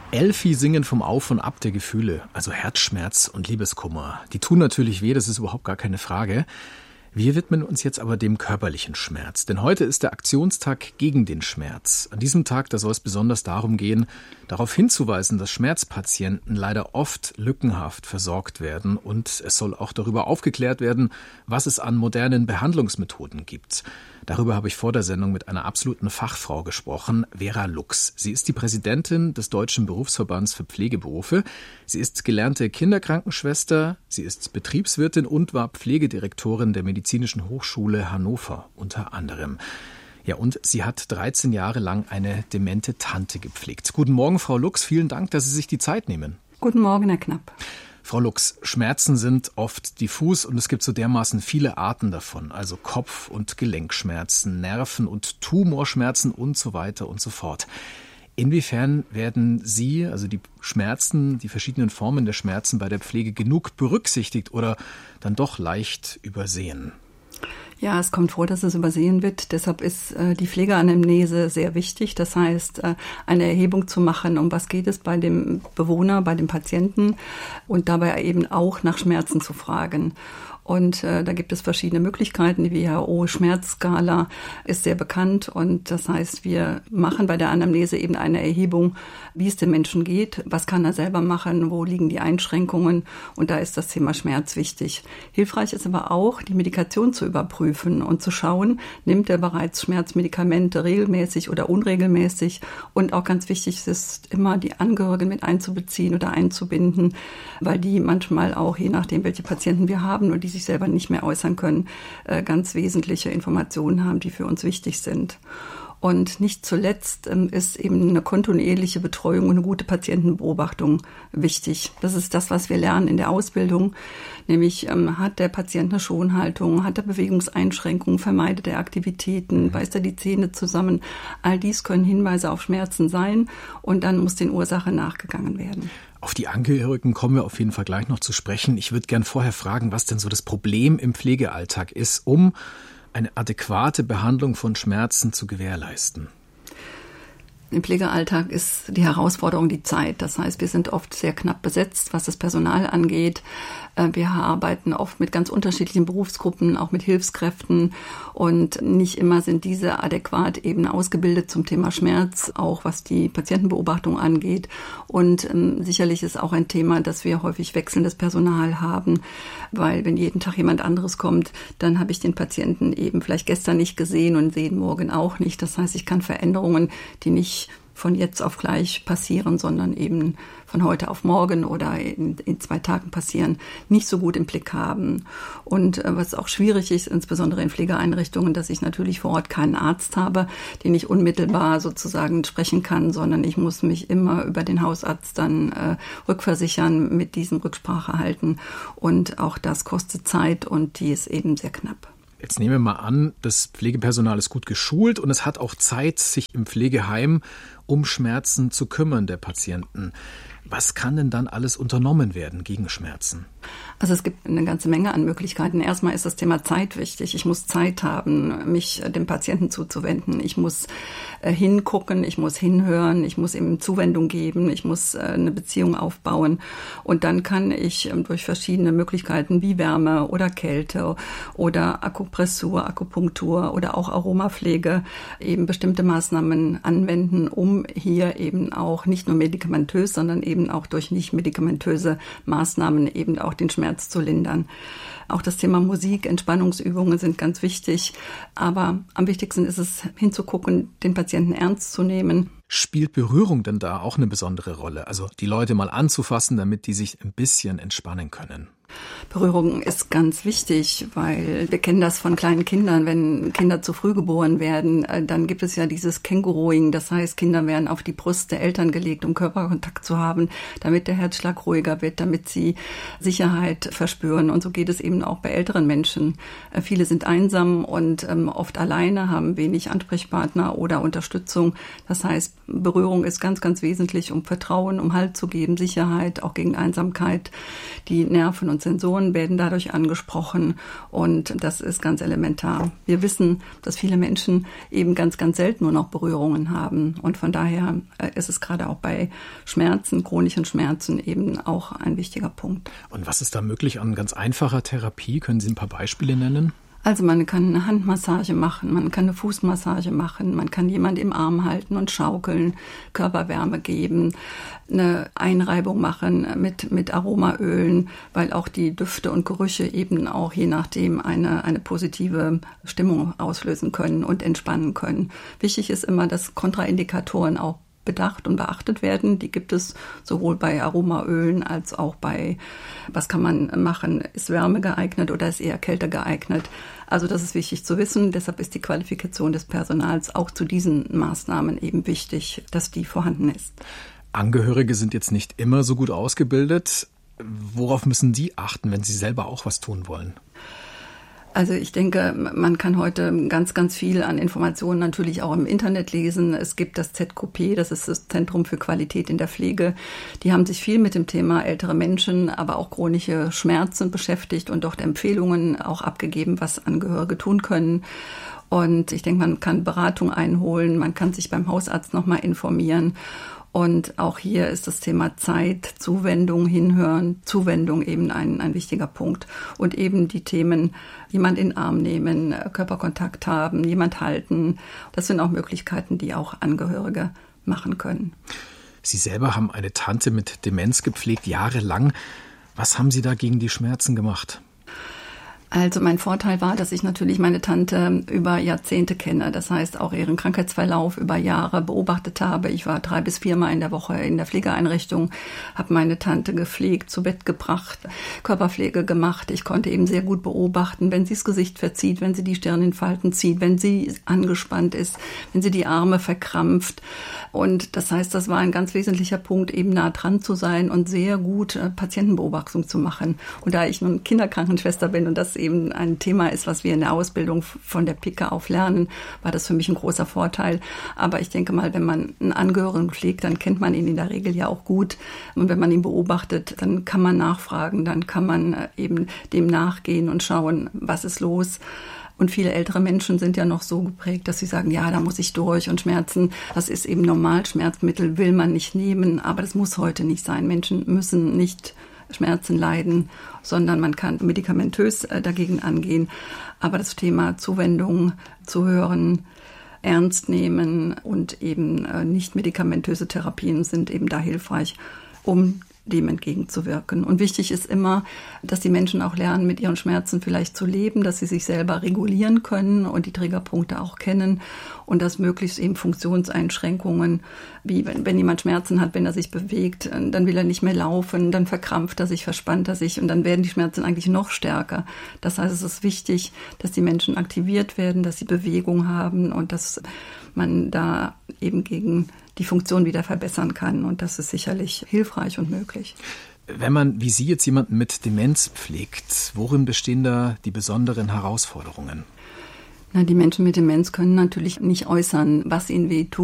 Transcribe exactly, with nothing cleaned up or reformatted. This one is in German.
Elfi singen vom Auf und Ab der Gefühle, also Herzschmerz und Liebeskummer. Die tun natürlich weh, das ist überhaupt gar keine Frage. Wir widmen uns jetzt aber dem körperlichen Schmerz, denn heute ist der Aktionstag gegen den Schmerz. An diesem Tag, da soll es besonders darum gehen, darauf hinzuweisen, dass Schmerzpatienten leider oft lückenhaft versorgt werden, und es soll auch darüber aufgeklärt werden, was es an modernen Behandlungsmethoden gibt. Darüber habe ich vor der Sendung mit einer absoluten Fachfrau gesprochen, Vera Lux. Sie ist die Präsidentin des Deutschen Berufsverbands für Pflegeberufe. Sie ist gelernte Kinderkrankenschwester, sie ist Betriebswirtin und war Pflegedirektorin der Medizinischen Hochschule Hannover unter anderem. Ja, und sie hat dreizehn Jahre lang eine demente Tante gepflegt. Guten Morgen, Frau Lux. Vielen Dank, dass Sie sich die Zeit nehmen. Guten Morgen, Herr Knapp. Frau Lux, Schmerzen sind oft diffus und es gibt so dermaßen viele Arten davon, also Kopf- und Gelenkschmerzen, Nerven- und Tumorschmerzen und so weiter und so fort. Inwiefern werden Sie, also die Schmerzen, die verschiedenen Formen der Schmerzen bei der Pflege genug berücksichtigt oder dann doch leicht übersehen? Ja, es kommt vor, dass es übersehen wird. Deshalb ist äh, die Pflegeanamnese sehr wichtig. Das heißt, äh, eine Erhebung zu machen, um was geht es bei dem Bewohner, bei dem Patienten, und dabei eben auch nach Schmerzen zu fragen. Und äh, da gibt es verschiedene Möglichkeiten. Die W H O-Schmerzskala ist sehr bekannt. Und das heißt, wir machen bei der Anamnese eben eine Erhebung, wie es dem Menschen geht, was kann er selber machen, wo liegen die Einschränkungen. Und da ist das Thema Schmerz wichtig. Hilfreich ist aber auch, die Medikation zu überprüfen und zu schauen, nimmt er bereits Schmerzmedikamente regelmäßig oder unregelmäßig. Und auch ganz wichtig ist immer, die Angehörigen mit einzubeziehen oder einzubinden, weil die manchmal auch, je nachdem, welche Patienten wir haben und die sich selber nicht mehr äußern können, ganz wesentliche Informationen haben, die für uns wichtig sind. Und nicht zuletzt ist eben eine kontinuierliche Betreuung und eine gute Patientenbeobachtung wichtig. Das ist das, was wir lernen in der Ausbildung. Nämlich hat der Patient eine Schonhaltung, hat er Bewegungseinschränkungen, vermeidet er Aktivitäten, beißt er die Zähne zusammen. All dies können Hinweise auf Schmerzen sein, und dann muss den Ursachen nachgegangen werden. Auf die Angehörigen kommen wir auf jeden Fall gleich noch zu sprechen. Ich würde gern vorher fragen, was denn so das Problem im Pflegealltag ist, um eine adäquate Behandlung von Schmerzen zu gewährleisten. Im Pflegealltag ist die Herausforderung die Zeit. Das heißt, wir sind oft sehr knapp besetzt, was das Personal angeht. Wir arbeiten oft mit ganz unterschiedlichen Berufsgruppen, auch mit Hilfskräften. Und nicht immer sind diese adäquat eben ausgebildet zum Thema Schmerz, auch was die Patientenbeobachtung angeht. Und ähm, sicherlich ist auch ein Thema, dass wir häufig wechselndes Personal haben. Weil wenn jeden Tag jemand anderes kommt, dann habe ich den Patienten eben vielleicht gestern nicht gesehen und sehe ihn morgen auch nicht. Das heißt, ich kann Veränderungen, die nicht von jetzt auf gleich passieren, sondern eben von heute auf morgen oder in, in zwei Tagen passieren, nicht so gut im Blick haben. Und äh, was auch schwierig ist, insbesondere in Pflegeeinrichtungen, dass ich natürlich vor Ort keinen Arzt habe, den ich unmittelbar sozusagen sprechen kann, sondern ich muss mich immer über den Hausarzt dann äh, rückversichern, mit diesem Rücksprache halten. Und auch das kostet Zeit, und die ist eben sehr knapp. Jetzt nehmen wir mal an, das Pflegepersonal ist gut geschult und es hat auch Zeit, sich im Pflegeheim um Schmerzen zu kümmern der Patienten. Was kann denn dann alles unternommen werden gegen Schmerzen? Also es gibt eine ganze Menge an Möglichkeiten. Erstmal ist das Thema Zeit wichtig. Ich muss Zeit haben, mich dem Patienten zuzuwenden. Ich muss äh, hingucken, ich muss hinhören, ich muss ihm Zuwendung geben, ich muss äh, eine Beziehung aufbauen. Und dann kann ich ähm, durch verschiedene Möglichkeiten wie Wärme oder Kälte oder Akupressur, Akupunktur oder auch Aromapflege eben bestimmte Maßnahmen anwenden, um hier eben auch nicht nur medikamentös, sondern eben auch durch nicht medikamentöse Maßnahmen eben auch den Schmerz zu lindern. Auch das Thema Musik, Entspannungsübungen sind ganz wichtig. Aber am wichtigsten ist es, hinzugucken, den Patienten ernst zu nehmen. Spielt Berührung denn da auch eine besondere Rolle? Also die Leute mal anzufassen, damit die sich ein bisschen entspannen können? Berührung ist ganz wichtig, weil wir kennen das von kleinen Kindern. Wenn Kinder zu früh geboren werden, dann gibt es ja dieses Känguruing. Das heißt, Kinder werden auf die Brust der Eltern gelegt, um Körperkontakt zu haben, damit der Herzschlag ruhiger wird, damit sie Sicherheit verspüren. Und so geht es eben auch bei älteren Menschen. Viele sind einsam und oft alleine, haben wenig Ansprechpartner oder Unterstützung. Das heißt, Berührung ist ganz, ganz wesentlich, um Vertrauen, um Halt zu geben, Sicherheit, auch gegen Einsamkeit, die Nerven und und Sensoren werden dadurch angesprochen und das ist ganz elementar. Wir wissen, dass viele Menschen eben ganz, ganz selten nur noch Berührungen haben und von daher ist es gerade auch bei Schmerzen, chronischen Schmerzen eben auch ein wichtiger Punkt. Und was ist da möglich an ganz einfacher Therapie? Können Sie ein paar Beispiele nennen? Also man kann eine Handmassage machen, man kann eine Fußmassage machen, man kann jemand im Arm halten und schaukeln, Körperwärme geben, eine Einreibung machen mit, mit Aromaölen, weil auch die Düfte und Gerüche eben auch je nachdem eine, eine positive Stimmung auslösen können und entspannen können. Wichtig ist immer, dass Kontraindikatoren auch bedacht und beachtet werden. Die gibt es sowohl bei Aromaölen als auch bei, was kann man machen, ist Wärme geeignet oder ist eher Kälte geeignet. Also das ist wichtig zu wissen. Deshalb ist die Qualifikation des Personals auch zu diesen Maßnahmen eben wichtig, dass die vorhanden ist. Angehörige sind jetzt nicht immer so gut ausgebildet. Worauf müssen die achten, wenn sie selber auch was tun wollen? Also ich denke, man kann heute ganz, ganz viel an Informationen natürlich auch im Internet lesen. Es gibt das Z Q P, das ist das Zentrum für Qualität in der Pflege. Die haben sich viel mit dem Thema ältere Menschen, aber auch chronische Schmerzen beschäftigt und dort Empfehlungen auch abgegeben, was Angehörige tun können. Und ich denke, man kann Beratung einholen, man kann sich beim Hausarzt nochmal informieren. Und auch hier ist das Thema Zeit, Zuwendung, Hinhören, Zuwendung eben ein, ein wichtiger Punkt. Und eben die Themen, jemand in den Arm nehmen, Körperkontakt haben, jemand halten. Das sind auch Möglichkeiten, die auch Angehörige machen können. Sie selber haben eine Tante mit Demenz gepflegt, jahrelang. Was haben Sie da gegen die Schmerzen gemacht? Also mein Vorteil war, dass ich natürlich meine Tante über Jahrzehnte kenne. Das heißt, auch ihren Krankheitsverlauf über Jahre beobachtet habe. Ich war drei bis viermal in der Woche in der Pflegeeinrichtung, habe meine Tante gepflegt, zu Bett gebracht, Körperpflege gemacht. Ich konnte eben sehr gut beobachten, wenn sie das Gesicht verzieht, wenn sie die Stirn in Falten zieht, wenn sie angespannt ist, wenn sie die Arme verkrampft. Und das heißt, das war ein ganz wesentlicher Punkt, eben nah dran zu sein und sehr gut Patientenbeobachtung zu machen. Und da ich nun Kinderkrankenschwester bin und das eben ein Thema ist, was wir in der Ausbildung von der Pike auf lernen, war das für mich ein großer Vorteil. Aber ich denke mal, wenn man einen Angehörigen pflegt, dann kennt man ihn in der Regel ja auch gut. Und wenn man ihn beobachtet, dann kann man nachfragen, dann kann man eben dem nachgehen und schauen, was ist los. Und viele ältere Menschen sind ja noch so geprägt, dass sie sagen, ja, da muss ich durch und Schmerzen, das ist eben normal, Schmerzmittel will man nicht nehmen, aber das muss heute nicht sein. Menschen müssen nicht Schmerzen leiden, sondern man kann medikamentös dagegen angehen. Aber das Thema Zuwendung, Zuhören, ernst nehmen und eben nicht medikamentöse Therapien sind eben da hilfreich, um dem entgegenzuwirken. Und wichtig ist immer, dass die Menschen auch lernen, mit ihren Schmerzen vielleicht zu leben, dass sie sich selber regulieren können und die Triggerpunkte auch kennen und dass möglichst eben Funktionseinschränkungen, wie wenn, wenn jemand Schmerzen hat, wenn er sich bewegt, dann will er nicht mehr laufen, dann verkrampft er sich, verspannt er sich und dann werden die Schmerzen eigentlich noch stärker. Das heißt, es ist wichtig, dass die Menschen aktiviert werden, dass sie Bewegung haben und dass man da eben gegen die Funktion wieder verbessern kann. Und das ist sicherlich hilfreich und möglich. Wenn man, wie Sie jetzt, jemanden mit Demenz pflegt, worin bestehen da die besonderen Herausforderungen? Na, die Menschen mit Demenz können natürlich nicht äußern, was ihnen wehtut.